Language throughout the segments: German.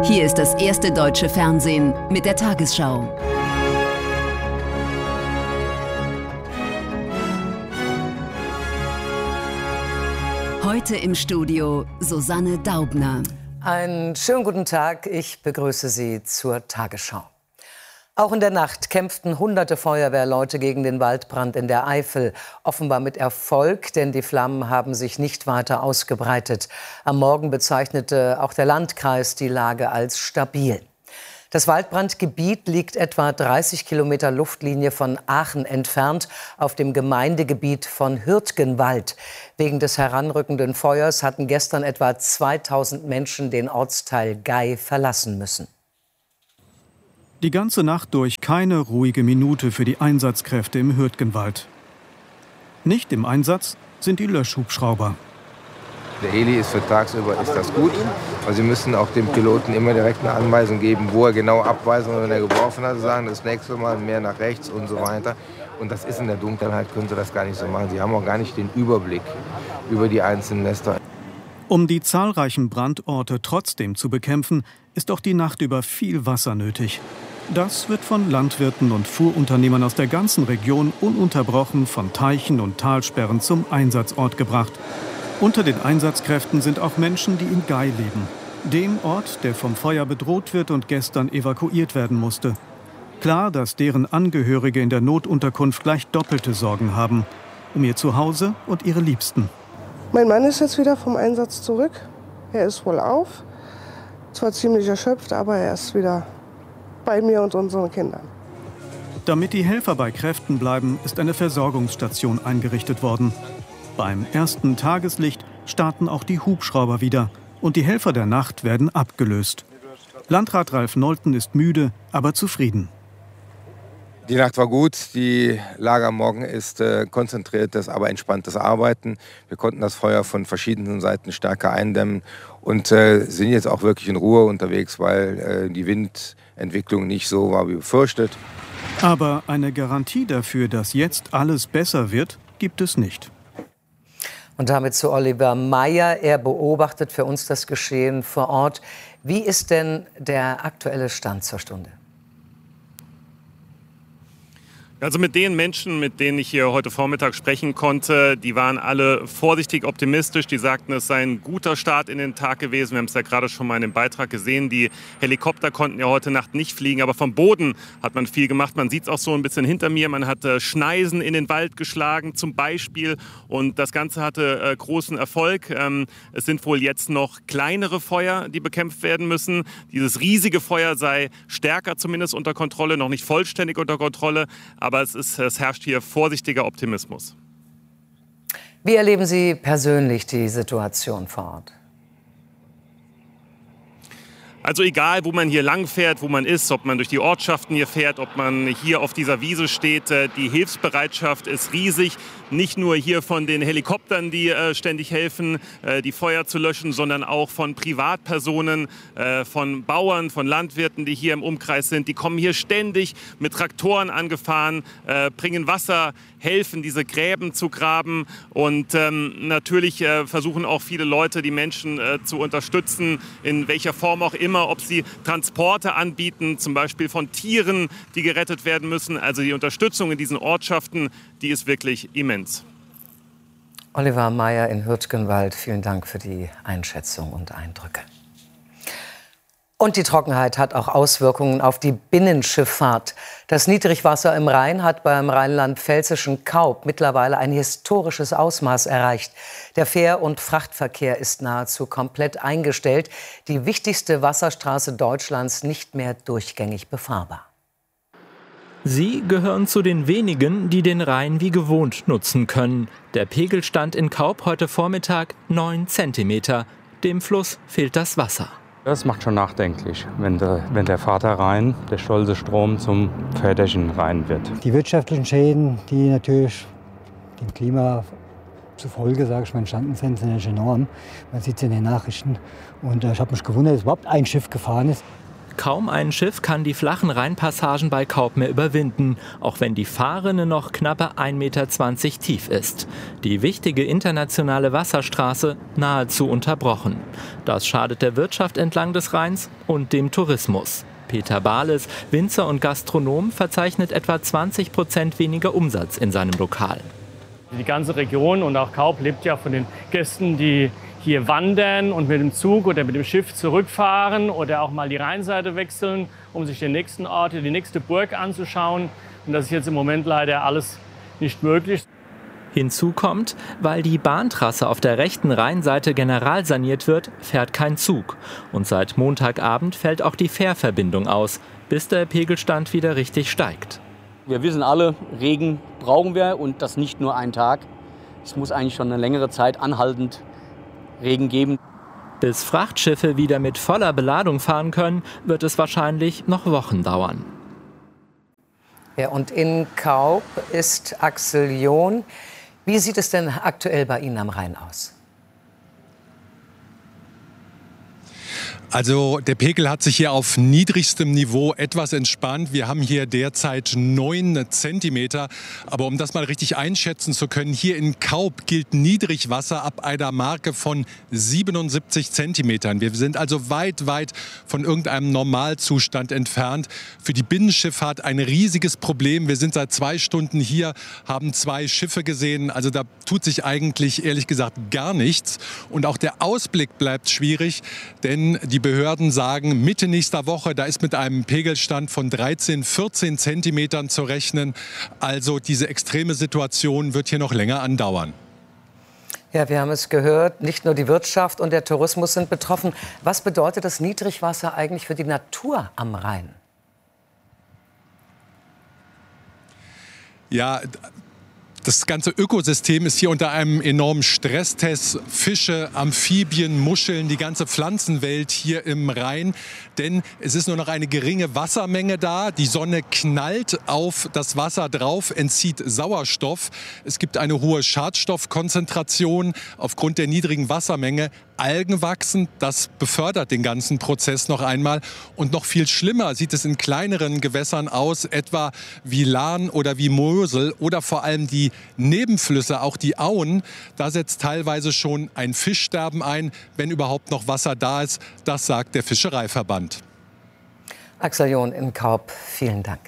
Hier ist das erste deutsche Fernsehen mit der Tagesschau. Heute im Studio Susanne Daubner. Einen schönen guten Tag, ich begrüße Sie zur Tagesschau. Auch in der Nacht kämpften hunderte Feuerwehrleute gegen den Waldbrand in der Eifel. Offenbar mit Erfolg, denn die Flammen haben sich nicht weiter ausgebreitet. Am Morgen bezeichnete auch der Landkreis die Lage als stabil. Das Waldbrandgebiet liegt etwa 30 Kilometer Luftlinie von Aachen entfernt auf dem Gemeindegebiet von Hürtgenwald. Wegen des heranrückenden Feuers hatten gestern etwa 2000 Menschen den Ortsteil Gay verlassen müssen. Die ganze Nacht durch keine ruhige Minute für die Einsatzkräfte im Hürtgenwald. Nicht im Einsatz sind die Löschhubschrauber. Der Heli ist für tagsüber ist das gut, aber Sie müssen auch dem Piloten immer direkt eine Anweisung geben, wo er genau abweisen, und wenn er geworfen hat, sagen, das nächste Mal mehr nach rechts und so weiter. Und das ist in der Dunkelheit, können Sie das gar nicht so machen. Sie haben auch gar nicht den Überblick über die einzelnen Nester. Um die zahlreichen Brandorte trotzdem zu bekämpfen, ist auch die Nacht über viel Wasser nötig. Das wird von Landwirten und Fuhrunternehmern aus der ganzen Region ununterbrochen von Teichen und Talsperren zum Einsatzort gebracht. Unter den Einsatzkräften sind auch Menschen, die in Gay leben. Dem Ort, der vom Feuer bedroht wird und gestern evakuiert werden musste. Klar, dass deren Angehörige in der Notunterkunft gleich doppelte Sorgen haben. Um ihr Zuhause und ihre Liebsten. Mein Mann ist jetzt wieder vom Einsatz zurück. Er ist wohl auf. Zwar ziemlich erschöpft, aber er ist wieder bei mir und unseren Kindern. Damit die Helfer bei Kräften bleiben, ist eine Versorgungsstation eingerichtet worden. Beim ersten Tageslicht starten auch die Hubschrauber wieder und die Helfer der Nacht werden abgelöst. Landrat Ralf Nolten ist müde, aber zufrieden. Die Nacht war gut, die Lage am Morgen ist konzentriertes, aber entspanntes Arbeiten. Wir konnten das Feuer von verschiedenen Seiten stärker eindämmen und sind jetzt auch wirklich in Ruhe unterwegs, weil die Windentwicklung nicht so war wie befürchtet. Aber eine Garantie dafür, dass jetzt alles besser wird, gibt es nicht. Und damit zu Oliver Meyer. Er beobachtet für uns das Geschehen vor Ort. Wie ist denn der aktuelle Stand zur Stunde? Also mit den Menschen, mit denen ich hier heute Vormittag sprechen konnte, die waren alle vorsichtig optimistisch. Die sagten, es sei ein guter Start in den Tag gewesen. Wir haben es ja gerade schon mal in dem Beitrag gesehen. Die Helikopter konnten ja heute Nacht nicht fliegen, aber vom Boden hat man viel gemacht. Man sieht es auch so ein bisschen hinter mir. Man hat Schneisen in den Wald geschlagen zum Beispiel und das Ganze hatte großen Erfolg. Es sind wohl jetzt noch kleinere Feuer, die bekämpft werden müssen. Dieses riesige Feuer sei stärker zumindest unter Kontrolle, noch nicht vollständig unter Kontrolle. Aber es herrscht hier vorsichtiger Optimismus. Wie erleben Sie persönlich die Situation vor Ort? Also egal, wo man hier lang fährt, wo man ist, ob man durch die Ortschaften hier fährt, ob man hier auf dieser Wiese steht, die Hilfsbereitschaft ist riesig. Nicht nur hier von den Helikoptern, die ständig helfen, die Feuer zu löschen, sondern auch von Privatpersonen, von Bauern, von Landwirten, die hier im Umkreis sind. Die kommen hier ständig mit Traktoren angefahren, bringen Wasser, helfen, diese Gräben zu graben. Und natürlich versuchen auch viele Leute, die Menschen zu unterstützen, in welcher Form auch immer, ob sie Transporte anbieten, zum Beispiel von Tieren, die gerettet werden müssen. Also die Unterstützung in diesen Ortschaften, die ist wirklich immens. Oliver Meyer in Hürtgenwald, vielen Dank für die Einschätzung und Eindrücke. Und die Trockenheit hat auch Auswirkungen auf die Binnenschifffahrt. Das Niedrigwasser im Rhein hat beim rheinland-pfälzischen Kaup mittlerweile ein historisches Ausmaß erreicht. Der Fähr- und Frachtverkehr ist nahezu komplett eingestellt. Die wichtigste Wasserstraße Deutschlands nicht mehr durchgängig befahrbar. Sie gehören zu den wenigen, die den Rhein wie gewohnt nutzen können. Der Pegelstand in Kaup heute Vormittag 9 Zentimeter. Dem Fluss fehlt das Wasser. Das macht schon nachdenklich, wenn der Vater Rhein, der stolze Strom, zum väterchen Rhein wird. Die wirtschaftlichen Schäden, die natürlich dem Klima zufolge, sage ich mal, entstanden sind natürlich enorm. Man sieht es in den Nachrichten. Und ich habe mich gewundert, dass überhaupt ein Schiff gefahren ist. Kaum ein Schiff kann die flachen Rheinpassagen bei Kaup mehr überwinden, auch wenn die Fahrrinne noch knappe 1,20 Meter tief ist. Die wichtige internationale Wasserstraße nahezu unterbrochen. Das schadet der Wirtschaft entlang des Rheins und dem Tourismus. Peter Bahles, Winzer und Gastronom, verzeichnet etwa 20% weniger Umsatz in seinem Lokal. Die ganze Region und auch Kaup lebt ja von den Gästen, die hier wandern und mit dem Zug oder mit dem Schiff zurückfahren oder auch mal die Rheinseite wechseln, um sich den nächsten Ort, die nächste Burg anzuschauen. Und das ist jetzt im Moment leider alles nicht möglich. Hinzu kommt, weil die Bahntrasse auf der rechten Rheinseite generalsaniert wird, fährt kein Zug. Und seit Montagabend fällt auch die Fährverbindung aus, bis der Pegelstand wieder richtig steigt. Wir wissen alle, Regen brauchen wir und das nicht nur einen Tag. Es muss eigentlich schon eine längere Zeit anhaltend Regen geben. Bis Frachtschiffe wieder mit voller Beladung fahren können, wird es wahrscheinlich noch Wochen dauern. Ja, und in Kaup ist Axel John. Wie sieht es denn aktuell bei Ihnen am Rhein aus? Also der Pegel hat sich hier auf niedrigstem Niveau etwas entspannt. Wir haben hier derzeit 9 Zentimeter. Aber um das mal richtig einschätzen zu können, hier in Kaup gilt Niedrigwasser ab einer Marke von 77 Zentimetern. Wir sind also weit von irgendeinem Normalzustand entfernt. Für die Binnenschifffahrt ein riesiges Problem. Wir sind seit 2 Stunden hier, haben 2 Schiffe gesehen. Also da tut sich eigentlich ehrlich gesagt gar nichts. Und auch der Ausblick bleibt schwierig, denn die Behörden sagen, Mitte nächster Woche, da ist mit einem Pegelstand von 13, 14 Zentimetern zu rechnen. Also diese extreme Situation wird hier noch länger andauern. Ja, wir haben es gehört, nicht nur die Wirtschaft und der Tourismus sind betroffen. Was bedeutet das Niedrigwasser eigentlich für die Natur am Rhein? Ja, das ganze Ökosystem ist hier unter einem enormen Stresstest. Fische, Amphibien, Muscheln, die ganze Pflanzenwelt hier im Rhein. Denn es ist nur noch eine geringe Wassermenge da. Die Sonne knallt auf das Wasser drauf, entzieht Sauerstoff. Es gibt eine hohe Schadstoffkonzentration aufgrund der niedrigen Wassermenge. Algen wachsen, das befördert den ganzen Prozess noch einmal. Und noch viel schlimmer sieht es in kleineren Gewässern aus, etwa wie Lahn oder wie Mosel oder vor allem die Nebenflüsse, auch die Auen. Da setzt teilweise schon ein Fischsterben ein, wenn überhaupt noch Wasser da ist. Das sagt der Fischereiverband. Axel John in Kaup, vielen Dank.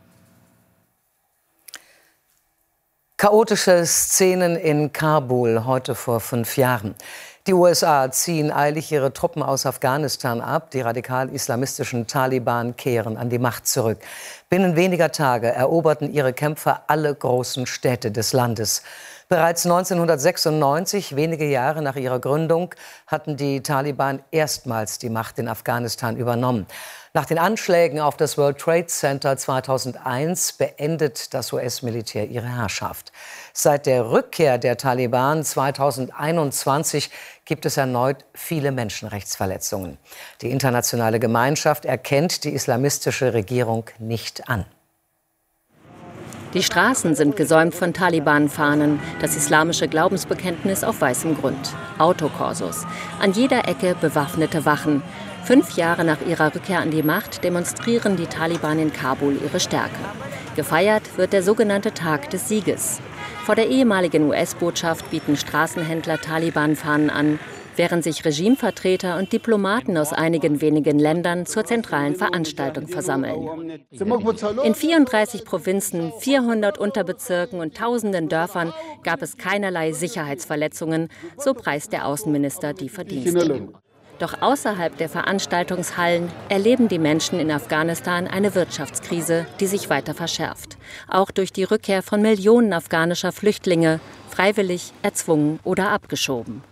Chaotische Szenen in Kabul heute vor 5 Jahren. Die USA ziehen eilig ihre Truppen aus Afghanistan ab. Die radikal-islamistischen Taliban kehren an die Macht zurück. Binnen weniger Tage eroberten ihre Kämpfer alle großen Städte des Landes. Bereits 1996, wenige Jahre nach ihrer Gründung, hatten die Taliban erstmals die Macht in Afghanistan übernommen. Nach den Anschlägen auf das World Trade Center 2001 beendet das US-Militär ihre Herrschaft. Seit der Rückkehr der Taliban 2021 gibt es erneut viele Menschenrechtsverletzungen. Die internationale Gemeinschaft erkennt die islamistische Regierung nicht an. Die Straßen sind gesäumt von Taliban-Fahnen, das islamische Glaubensbekenntnis auf weißem Grund. Autokorsos. An jeder Ecke bewaffnete Wachen. 5 Jahre nach ihrer Rückkehr an die Macht demonstrieren die Taliban in Kabul ihre Stärke. Gefeiert wird der sogenannte Tag des Sieges. Vor der ehemaligen US-Botschaft bieten Straßenhändler Taliban-Fahnen an, während sich Regimevertreter und Diplomaten aus einigen wenigen Ländern zur zentralen Veranstaltung versammeln. In 34 Provinzen, 400 Unterbezirken und tausenden Dörfern gab es keinerlei Sicherheitsverletzungen, so preist der Außenminister die Verdienste. Doch außerhalb der Veranstaltungshallen erleben die Menschen in Afghanistan eine Wirtschaftskrise, die sich weiter verschärft. Auch durch die Rückkehr von Millionen afghanischer Flüchtlinge, freiwillig, erzwungen oder abgeschoben.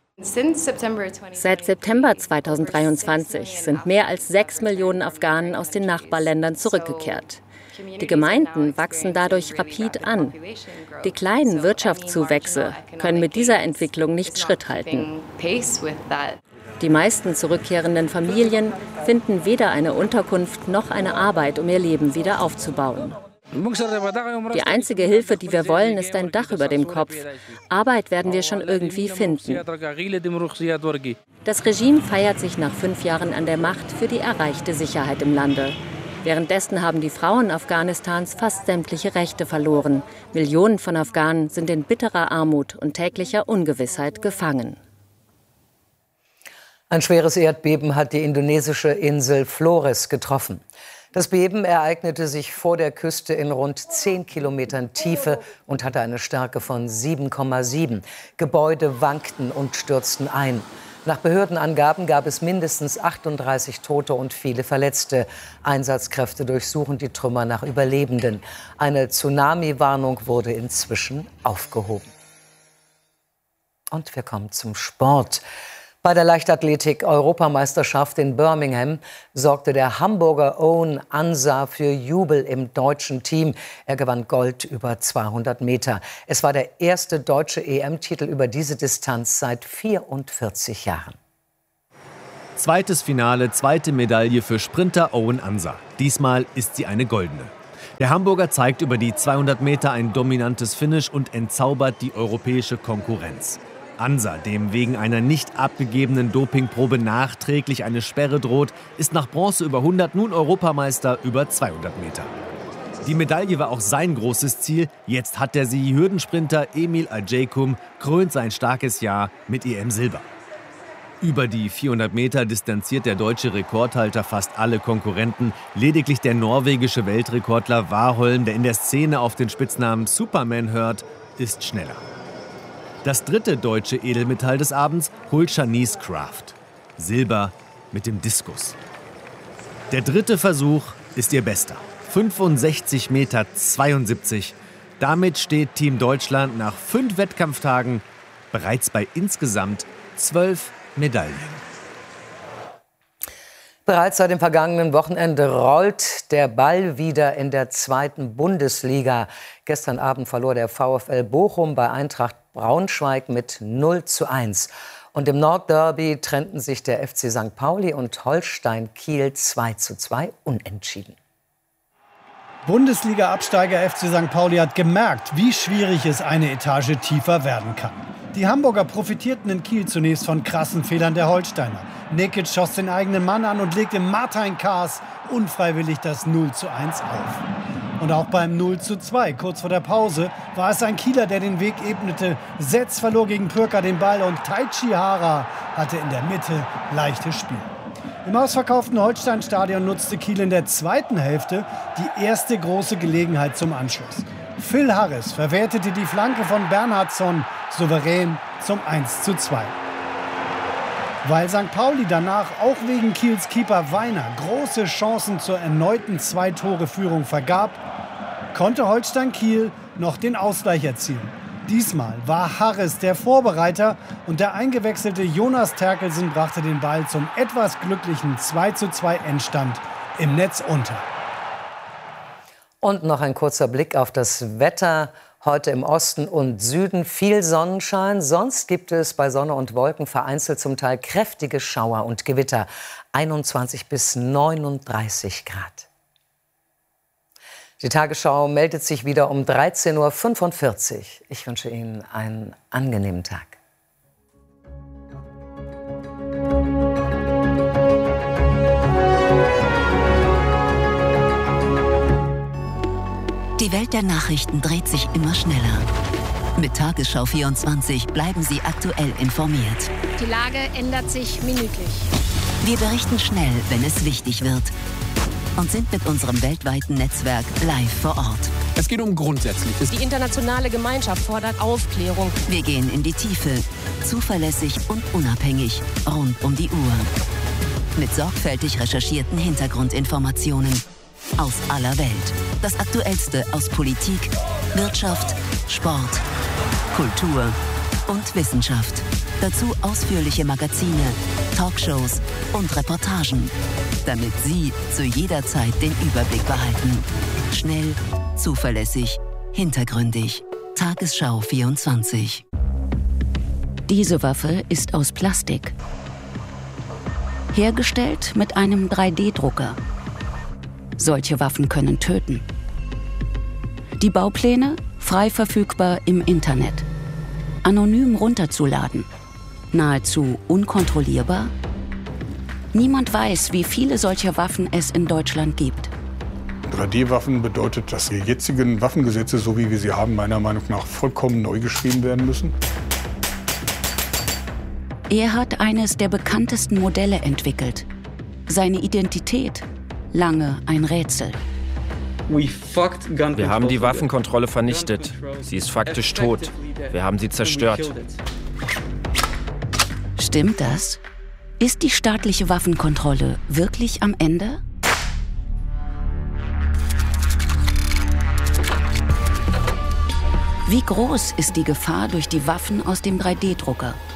Seit September 2023 sind mehr als 6 Millionen Afghanen aus den Nachbarländern zurückgekehrt. Die Gemeinden wachsen dadurch rapid an. Die kleinen Wirtschaftszuwächse können mit dieser Entwicklung nicht Schritt halten. Die meisten zurückkehrenden Familien finden weder eine Unterkunft noch eine Arbeit, um ihr Leben wieder aufzubauen. Die einzige Hilfe, die wir wollen, ist ein Dach über dem Kopf. Arbeit werden wir schon irgendwie finden. Das Regime feiert sich nach 5 Jahren an der Macht für die erreichte Sicherheit im Lande. Währenddessen haben die Frauen Afghanistans fast sämtliche Rechte verloren. Millionen von Afghanen sind in bitterer Armut und täglicher Ungewissheit gefangen. Ein schweres Erdbeben hat die indonesische Insel Flores getroffen. Das Beben ereignete sich vor der Küste in rund 10 Kilometern Tiefe und hatte eine Stärke von 7,7. Gebäude wankten und stürzten ein. Nach Behördenangaben gab es mindestens 38 Tote und viele Verletzte. Einsatzkräfte durchsuchen die Trümmer nach Überlebenden. Eine Tsunami-Warnung wurde inzwischen aufgehoben. Und wir kommen zum Sport. Bei der Leichtathletik-Europameisterschaft in Birmingham sorgte der Hamburger Owen Ansah für Jubel im deutschen Team. Er gewann Gold über 200 Meter. Es war der erste deutsche EM-Titel über diese Distanz seit 44 Jahren. Zweites Finale, zweite Medaille für Sprinter Owen Ansah. Diesmal ist sie eine goldene. Der Hamburger zeigt über die 200 Meter ein dominantes Finish und entzaubert die europäische Konkurrenz. Ansah, dem wegen einer nicht abgegebenen Dopingprobe nachträglich eine Sperre droht, ist nach Bronze über 100 nun Europameister über 200 Meter. Die Medaille war auch sein großes Ziel. Jetzt hat der sie. Hürdensprinter Emil Ajaykum krönt sein starkes Jahr mit EM-Silber. Über die 400 Meter distanziert der deutsche Rekordhalter fast alle Konkurrenten. Lediglich der norwegische Weltrekordler Warholm, der in der Szene auf den Spitznamen Superman hört, ist schneller. Das dritte deutsche Edelmetall des Abends holt Shanice Kraft. Silber mit dem Diskus. Der dritte Versuch ist ihr bester. 65,72 Meter. Damit steht Team Deutschland nach 5 Wettkampftagen bereits bei insgesamt 12 Medaillen. Bereits seit dem vergangenen Wochenende rollt der Ball wieder in der 2. Bundesliga. Gestern Abend verlor der VfL Bochum bei Eintracht Braunschweig mit 0:1. Und im Nordderby trennten sich der FC St. Pauli und Holstein Kiel 2:2 unentschieden. Bundesliga-Absteiger FC St. Pauli hat gemerkt, wie schwierig es eine Etage tiefer werden kann. Die Hamburger profitierten in Kiel zunächst von krassen Fehlern der Holsteiner. Nikic schoss den eigenen Mann an und legte Martin Kaas unfreiwillig das 0:1 auf. Und auch beim 0:2, kurz vor der Pause, war es ein Kieler, der den Weg ebnete. Setz verlor gegen Pürker den Ball und Taichi Hara hatte in der Mitte leichtes Spiel. Im ausverkauften Holstein-Stadion nutzte Kiel in der zweiten Hälfte die erste große Gelegenheit zum Anschluss. Phil Harris verwertete die Flanke von Bernhardsson souverän zum 1:2. Weil St. Pauli danach auch wegen Kiels Keeper Weiner große Chancen zur erneuten 2-Tore-Führung vergab, konnte Holstein Kiel noch den Ausgleich erzielen. Diesmal war Harris der Vorbereiter und der eingewechselte Jonas Terkelsen brachte den Ball zum etwas glücklichen 2:2 Endstand im Netz unter. Und noch ein kurzer Blick auf das Wetter. Heute im Osten und Süden viel Sonnenschein. Sonst gibt es bei Sonne und Wolken vereinzelt zum Teil kräftige Schauer und Gewitter. 21 bis 39 Grad. Die Tagesschau meldet sich wieder um 13:45 Uhr. Ich wünsche Ihnen einen angenehmen Tag. Die Welt der Nachrichten dreht sich immer schneller. Mit Tagesschau 24 bleiben Sie aktuell informiert. Die Lage ändert sich minütlich. Wir berichten schnell, wenn es wichtig wird. Und sind mit unserem weltweiten Netzwerk live vor Ort. Es geht um Grundsätzliches. Die internationale Gemeinschaft fordert Aufklärung. Wir gehen in die Tiefe, zuverlässig und unabhängig, rund um die Uhr. Mit sorgfältig recherchierten Hintergrundinformationen aus aller Welt. Das Aktuellste aus Politik, Wirtschaft, Sport, Kultur und Wissenschaft. Dazu ausführliche Magazine, Talkshows und Reportagen, damit Sie zu jeder Zeit den Überblick behalten. Schnell, zuverlässig, hintergründig. Tagesschau 24. Diese Waffe ist aus Plastik. Hergestellt mit einem 3D-Drucker. Solche Waffen können töten. Die Baupläne frei verfügbar im Internet. Anonym runterzuladen. Nahezu unkontrollierbar. Niemand weiß, wie viele solcher Waffen es in Deutschland gibt. 3D-Waffen bedeutet, dass die jetzigen Waffengesetze, so wie wir sie haben, meiner Meinung nach vollkommen neu geschrieben werden müssen. Er hat eines der bekanntesten Modelle entwickelt. Seine Identität lange ein Rätsel. Wir haben die Waffenkontrolle vernichtet. Sie ist faktisch tot. Wir haben sie zerstört. Stimmt das? Ist die staatliche Waffenkontrolle wirklich am Ende? Wie groß ist die Gefahr durch die Waffen aus dem 3D-Drucker?